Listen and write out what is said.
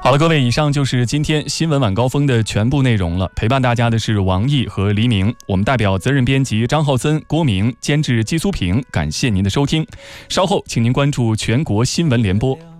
好了，各位，以上就是今天新闻晚高峰的全部内容了。陪伴大家的是王毅和黎明，我们代表责任编辑张浩森、郭明，监制季苏平，感谢您的收听。稍后，请您关注全国新闻联播。